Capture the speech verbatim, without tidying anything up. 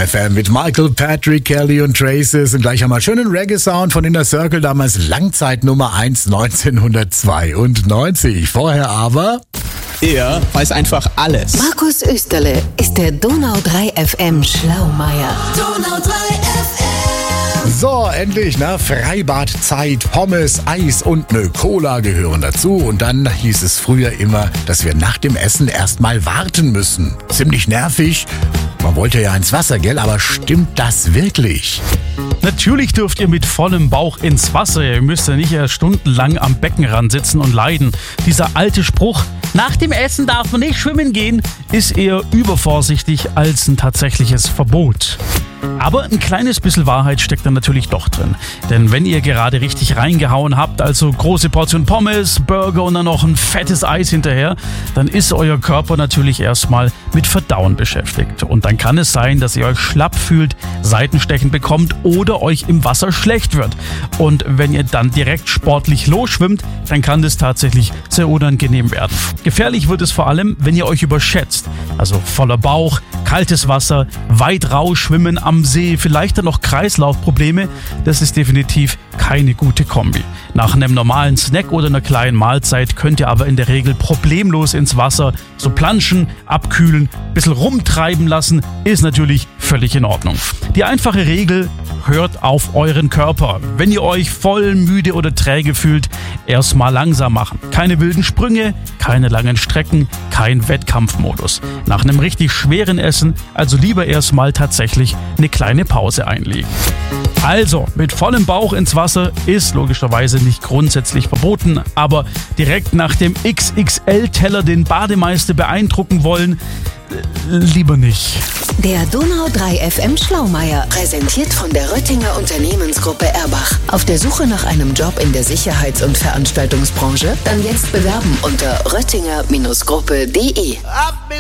drei F M mit Michael, Patrick, Kelly und Traces. Und gleich haben wir einen schönen Reggae-Sound von Inner Circle, damals Langzeit Nummer eins neunzehnhundertzweiundneunzig. Vorher aber... Er weiß einfach alles. Markus Österle ist der Donau drei F M Schlaumeier. Donau drei F M. So, endlich, ne? Freibadzeit, Pommes, Eis und eine Cola gehören dazu. Und dann hieß es früher immer, dass wir nach dem Essen erstmal warten müssen. Ziemlich nervig. Man wollte ja ins Wasser, gell? Aber stimmt das wirklich? Natürlich dürft ihr mit vollem Bauch ins Wasser. Ihr müsst ja nicht erst stundenlang am Beckenrand sitzen und leiden. Dieser alte Spruch, nach dem Essen darf man nicht schwimmen gehen, ist eher übervorsichtig als ein tatsächliches Verbot. Aber ein kleines bisschen Wahrheit steckt da natürlich doch drin. Denn wenn ihr gerade richtig reingehauen habt, also große Portion Pommes, Burger und dann noch ein fettes Eis hinterher, dann ist euer Körper natürlich erstmal mit Verdauen beschäftigt. Und dann kann es sein, dass ihr euch schlapp fühlt, Seitenstechen bekommt oder euch im Wasser schlecht wird. Und wenn ihr dann direkt sportlich losschwimmt, dann kann das tatsächlich sehr unangenehm werden. Gefährlich wird es vor allem, wenn ihr euch überschätzt. Also voller Bauch, kaltes Wasser, weit raus schwimmen am See, vielleicht dann noch Kreislaufprobleme. Das ist definitiv keine gute Kombi. Nach einem normalen Snack oder einer kleinen Mahlzeit könnt ihr aber in der Regel problemlos ins Wasser so planschen, abkühlen, ein bisschen rumtreiben lassen, ist natürlich völlig in Ordnung. Die einfache Regel: hört auf euren Körper. Wenn ihr euch voll müde oder träge fühlt, erstmal langsam machen. Keine wilden Sprünge, keine langen Strecken, kein Wettkampfmodus. Nach einem richtig schweren Essen also lieber erstmal tatsächlich eine kleine Pause einlegen. Also, mit vollem Bauch ins Wasser ist logischerweise nicht grundsätzlich verboten, aber direkt nach dem X X L-Teller den Bademeister beeindrucken wollen, lieber nicht. Der Donau drei F M Schlaumeier, präsentiert von der Röttinger Unternehmensgruppe Erbach. Auf der Suche nach einem Job in der Sicherheits- und Veranstaltungsbranche? Dann jetzt bewerben unter röttinger Gruppe punkt de.